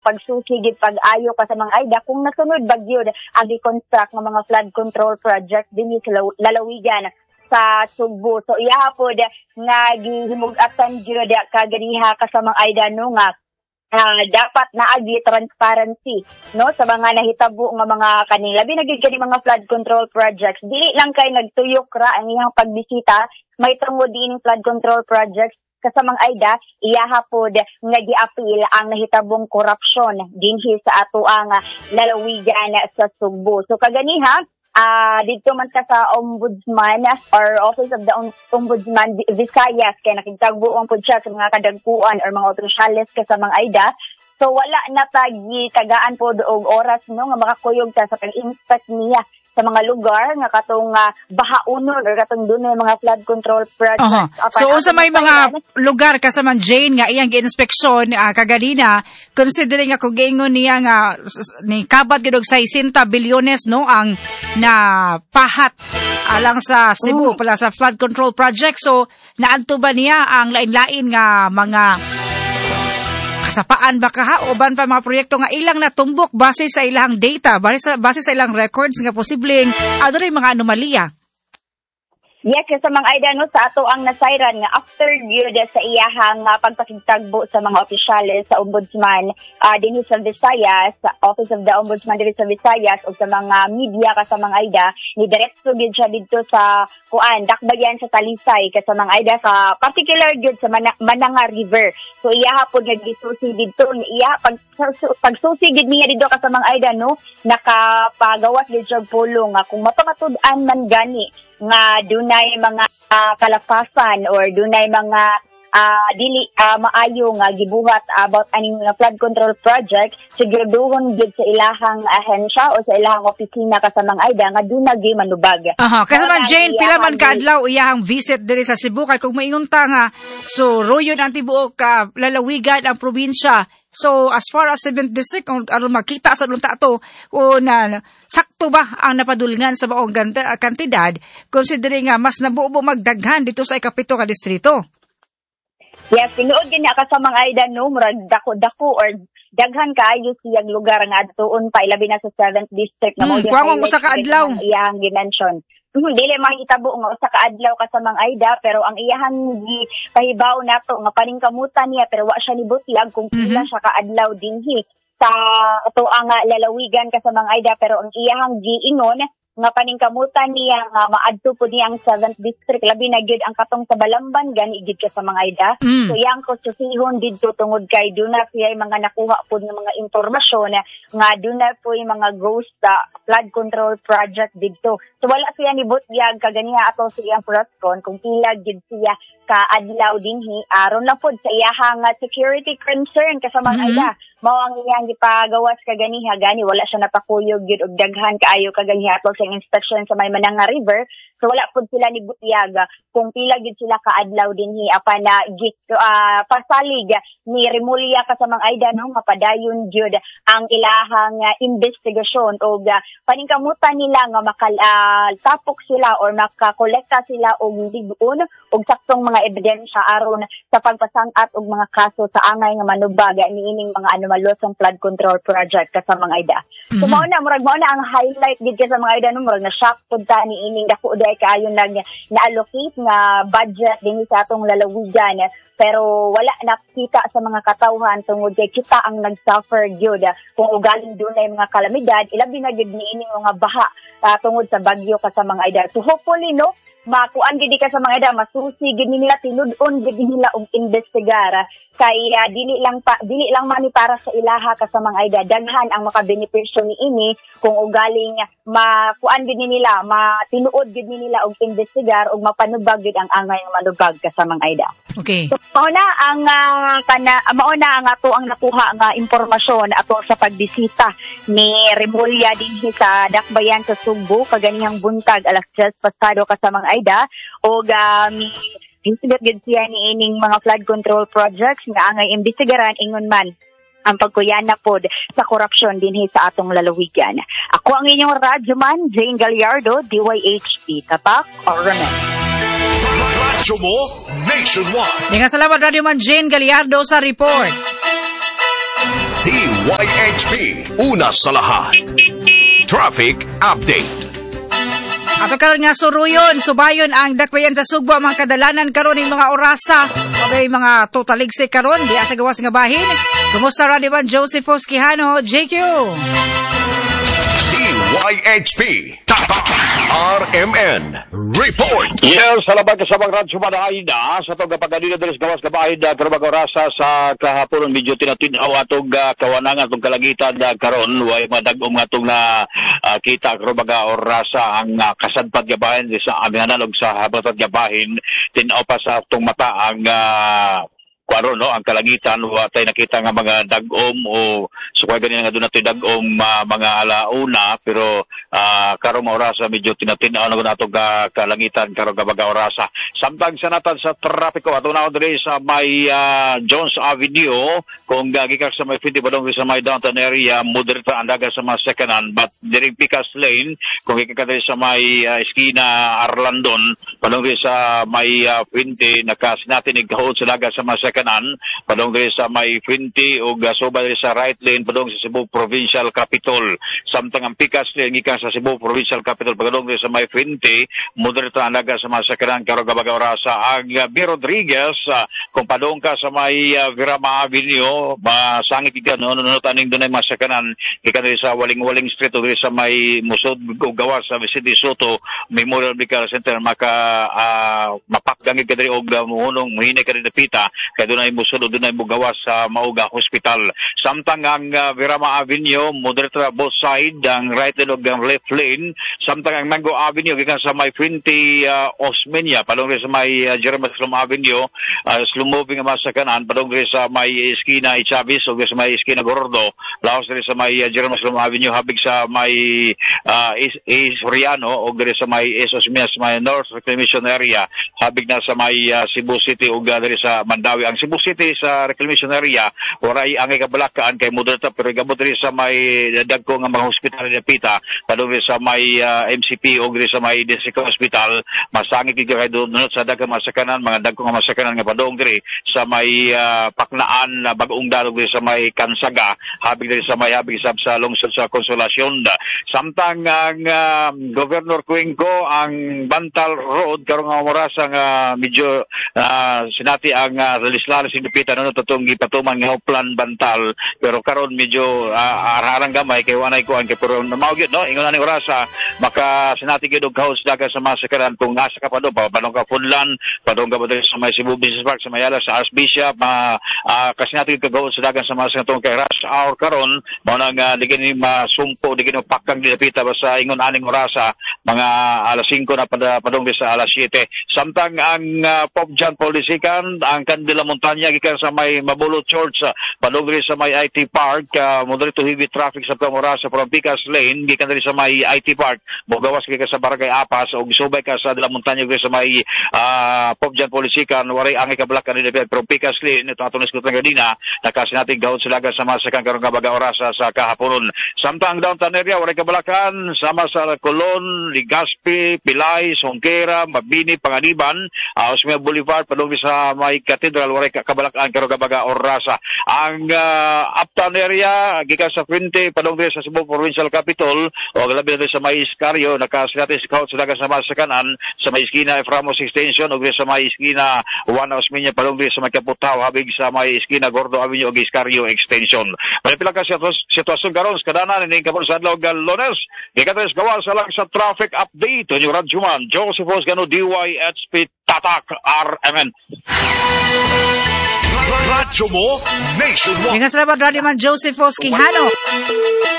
pagsusigid pag-ayo ka sa mga ayda kung nasunod bagyo ang i-construct ng mga flood control project din sa lalawigan sa Sugbo. So iya po nga gihimug-atan gyud kaganiha ka sa mga ayda no nga dapat naagi transparency no sa mga nahitabo nga mga kanila labi na gyud kani mga flood control projects. Dili lang kay nagtuyok ra ang iyang pagbisita, may tungod din flood control projects kasamang ayda iyaha pod nga gi-appeal ang nahitabong korupsyon dinhi sa ato ang lalawigan sa Sugbo. So kaganiha dito man ta sa Ombudsman or Office of the Ombudsman Visayas kay nakigtagbo ang pod siya sa mga kadagkuan or mga opisyales kasamang ayda. So wala na tagi tagaan pod og oras no nga makakuyog ta sa pag-inspect niya sa mga lugar nga katong bahaunon or katong dunay mga flood control projects. So sa may mga lugar kasaman Jane nga iyang gi-inspeksyon kaganina, considering nga kung giingon niya nga ni kabat gid og 60 bilyones no ang napahat alang sa Cebu pala sa flood control project. So naadto ba niya ang lain-lain nga mga kasapaan ba kaha o ban pa mga proyekto nga ilang natumbok base sa ilang data, base sa ilang records nga posibleng ray mga anomalya? Yes, sa mga ayda no sa ato ang nasayran nga after gyud sa iyahang pagpakigtagbo sa mga opisyales sa Ombudsman dinhi sa Visayas, Office of the Ombudsman dinhi sa Visayas ug sa mga media ka sa mga ayda ni diretso gyud siya didto sa dakbayan sa Talisay ka sa mga ayda sa particular gyud sa Mananga River. So iyaha pod nagdisusi didto iya pagsusi gid niya didto ka sa mga ayda no nakapagawas gid siya pulong kung mapamatud-an man gani nga dunay mga kalapasan or dunay mga dili maayo nga gibuhat about aning flood control project, siguraduhon gid sa ilahang ahensya o sa ilahang opisina kasamang ayda nga dunay manubag. Kasi man Jane, pila man kaadlaw iyahang visit diri sa Cebu kay kung maingon ta nga so royon ang tibuok lalawigan ang probinsya. So as far as 7 district aron makita sa lunta to na sakto ba ang napadulngan sa maong kantidad considering nga mas nabuo magdaghan dito sa ikapito ka distrito. Yes, tinuod din ka sa mga ayda no murag dako or daghan kaayo siyang lugar nga adtuon pa ilabi na sa 7th district na mo kuwang usa ka adlaw iyang gi-mention. Dili makitabo nga usa ka adlaw ka sa mga ayda pero ang iyahang pahibaw nato nga paningkamutan niya pero wa siya nibutyag kung pila siya ka adlaw dinhi sa ato ang lalawigan ka sa mga ayda pero ang iyahang giingon nga paningkamutan niya nga maadto po niya ang 7th district labi na gyud ang katong sa Balamban gani gyud ka sa mga ayda. So yang ko susihon didto tungod kay duna siya mga nakuha po ng mga impormasyon nga duna po yung mga ghost flood control project didto. So wala siya ni butyag kaganiha ato siyang protocol kung pila gyud siya ka adlaw dinhi aron lang pod sa iyahang security concern ka sa mga ayda. Mao ang iyang gipagawas kaganiha gani wala siya napakuyog gyud og daghan kaayo kaganiha ato sa inspection sa may Mananga River. So wala pod sila ni butyag kung pila gyud sila ka adlaw dinhi apan na pasalig ni Remulla ka sa mga ayda no mapadayon gyud ang ilahang investigasyon og paningkamutan nila nga tapok sila or makakolekta sila og lig-on og saktong mga ebidensya aron sa pagpasang-at og mga kaso sa angay nga manubag niining mga anomalosong flood control project ka sa mga ayda. So mao na ang highlight gid ka sa mga ayda no murag na shock pud ta niining dako day kaayo na-allocate nga budget dinhi sa atong lalawigan pero wala nakita sa mga katawhan tungod kay kita ang nag-suffer gyud kung ugaling dunay mga kalamidad ilabi na gyud niining mga baha tungod sa bagyo ka sa mga ayda. So hopefully no makuan gid ka sa mga ayda masusi gid nila tinud-on gid nila og investigar kay dili lang man para sa ilaha ka sa mga ayda daghan ang makabenepisyo niini kung ugaling makuan gid nila matinuod gid nila og investigar og mapanubag gid ang angay nga manubag ka sa mga ayda. Okay. So, mao na ang ato ang nakuha nga impormasyon ato sa pagbisita ni Remulla dinhi sa dakbayan sa Sugbo kaganihang buntag alas 10 pasado ka sa mga ayda og hinsigat gid siya ni ining mga flood control projects nga angay imbestigaran ingon man ang pagkuyana pod sa korupsyon dinhi sa atong lalawigan. Ako ang inyong radyoman, Jane Gallardo, DYHP, Tatak, Ornament. Radyo mo, Nationwide. Salamat radyoman Jane Gallardo sa report. DYHP, una sa lahat. Traffic Update. Ato karon nga suruyon, subayon ang dakbayan sa Sugbo ang mga kadalanan karon ng mga orasa. May mga totaligse karon di asa gawas nga bahin. Kumusta ra ni Josephus Quijano, JQ? DYHP, Tatak, RMN, Report. Yes, salamat ka sa mga radyo manaida sa itong kapaganina dari sa gawas kabahin na karabag orasa sa kahapon medyo tinatinaw atong kawanangan atong kalagitan karon way madagom nga itong na kita karabag orasa ang kasadpad gabahin sa amihanalog sa habatat gabahin tinaw pa sa itong mata ang kwaro no ang kalangitan watay nakita nga mga dagom o sukway ganina nga doon natin dagom mga alauna pero karong orasa medyo tinatinaw na natong kalangitan karong kabaga orasa samtang sanatan sa trapiko ato na diri sa may Jones Avenue kung gikan sa may 50 badong sa may downtown area moderate ang daga sa mga sekanan but diri Picas Lane kung gikan diri sa may eskina Arlandon padong sa may 20 nakasinatin igahod sa daga sa mga sekanan padong diri sa may 20 ug suba diri sa right lane padong sa Cebu Provincial Capitol samtang ang Picas Lane gikan sa Cebu Provincial Capitol padong diri sa may 20 moderate ang daga sa mga sekanan karong kabaga orasa ang B. Rodriguez kung padong ka sa may Virama Avenue masangit gikan no taning dunay mga sekanan gikan diri sa Waling-Waling Street ug diri sa may Musod ug gawas sa Vicente Soto Memorial Medical Center mapakgangit ka diri og muhunong muhinay ka diri dapita kay dunay musod o dunay mugawas sa Mauga Hospital. Samtang ang Virama Avenue, moderate both side, ang right lane o ang left lane. Samtang ang Mango Avenue, gikan sa may 20 Osmeña, padong sa may Jeremy Slum Avenue, slow moving ang masakanan, padong sa may Esquina Ichabis o sa may Esquina Gordo, laos sa may Jeremy Slum Avenue, habig sa may Soriano o sa may Osmeña, sa may North Reclamation Area, habig na sa may Cebu City o sa Mandawi. Ang Cebu City sa reclamation area waray ang ikabalakaan kay moderata pero gabot rin sa may dagko nga mga hospital na pita padung sa may MCP o sa may Desica Hospital masangit kay doon sa daghang masakanan mga dagko nga masakanan nga padung diri sa may Paknaan na Bagong Dalog sa may Kansaga habig diri sa may habig sa lungsod sa Consolacion samtang ang Governor Cuenco ang Bantal Road karong nga orasa nga medyo sinati ang lislalas sinipita no tutong gipatuman nga Hoplan Bantal pero karon medyo ararang gamay kay wanay ko ang pero mao gyud no ingon ani orasa maka sinati gyud og kaos daga sa masakaran kung asa ka pa do padong ka Funlan padong ka sa may Cebu Business Park sa Mayala sa Archbishop kasinati gyud kaos daga sa masakaran kay rush hour karon mao nang digini masumpo digini pakang dinapita basta ingon aning orasa mga alas 5 na padong sa alas 7 samtang ang Pope John Paul II ang Candela Montanya gikan sa may Mabulo Church padung diri sa may IT Park moderate to heavy traffic sa Pamorasa from Picas Lane gikan diri sa may IT Park mogawas ka sa Barangay Apas ug subay ka sa De La Montanya diri sa may Pope John Paul II waray ang ikabalakan ni from Picas Lane ito atong iskutan ganina nakasinating gahod sila sa masakan karong kabaga orasa sa kahaponon samtang downtown area waray kabalakan sama sa Colon, Legazpi, Pilay, Songkera, Mabini, Panganiban, Osmeña Boulevard padung sa may Cathedral waray kabalakan karong kabaga orasa ang uptown area gikan sa 20 padung sa Cebu Provincial Capitol o labi na sa may Iscario nakasinati scout sa daga sa masakanan sa may Esquina Eframos Extension o sa may Esquina Juan Osmeña padung sa may Kaputaw habig sa may Esquina Gordo Avenue o Iscario Extension malipila ka sitwasyon karon sa kadanan ni kapon sa adlaw Lunes gikan gawas sa lang sa traffic update ni Radjuman Josephus Gano DYHP Tatak RMN Radyo mo, Nationwide. Salamat, Radyo Man Josephus Quijano.